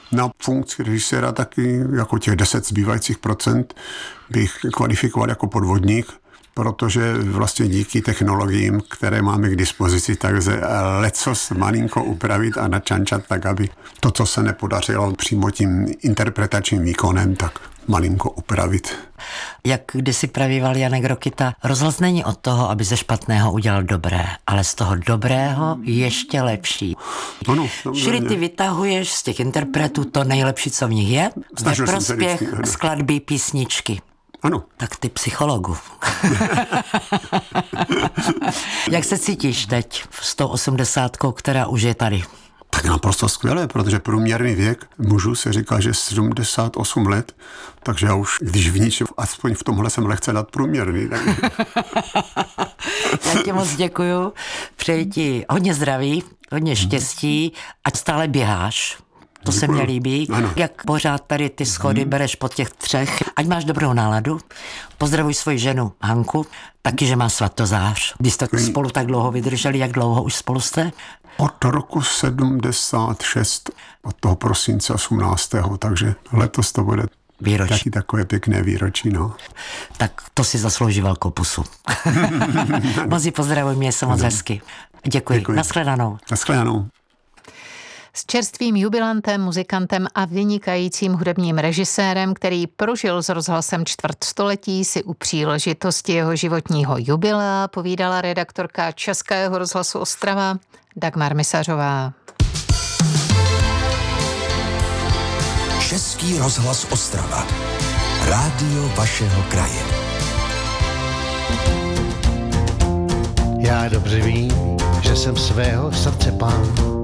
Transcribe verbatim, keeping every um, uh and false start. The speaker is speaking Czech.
Na funkci režiséra taky jako těch deset zbývajících procent bych kvalifikoval jako podvodník, protože vlastně díky technologiím, které máme k dispozici, tak lze lecos malinko upravit a načančat tak, aby to, co se nepodařilo přímo tím interpretačním výkonem, tak malinko upravit. Jak kdysi pravýval Janek Rokita, rozhlas není od toho, aby ze špatného udělal dobré, ale z toho dobrého ještě lepší. Ano, Čili ty vytahuješ z těch interpretů to nejlepší, co v nich je, ve prospěch skladby písničky. Ano. Tak ty psychologu. Jak se cítíš teď s tou osmdesátkou, která už je tady? Tak naprosto skvěle, protože průměrný věk mužů se říká, že sedmdesát osm let, takže já už, když v ničem, aspoň v tomhle jsem lehce nadprůměrný. Tak... Já ti moc děkuju, přeji ti hodně zdraví, hodně štěstí, ať stále běháš. To Děkuju. Se mně líbí, ano. Jak pořád tady ty schody hmm. bereš po těch třech. Ať máš dobrou náladu. Pozdravuj svoji ženu Hanku, taky, že má svatozář. Když jste Děkuji. Spolu tak dlouho vydrželi, jak dlouho už spolu jste? Od roku sedmdesát šest, od toho prosince osmnáctého takže letos to bude výročí. Taky takové pěkné výročí, no. Tak to si zaslouží velkou pusu. Moc ji pozdravuj, mě se moc hezky. Děkuji. Děkuji. Naschledanou. Naschledanou. S čerstvým jubilantem, muzikantem a vynikajícím hudebním režisérem, který prožil s rozhlasem čtvrt století, si u příležitosti jeho životního jubilea povídala redaktorka Českého rozhlasu Ostrava Dagmar Misařová. Český rozhlas Ostrava. Rádio vašeho kraje. Já dobře vím, že jsem svého srdce pán.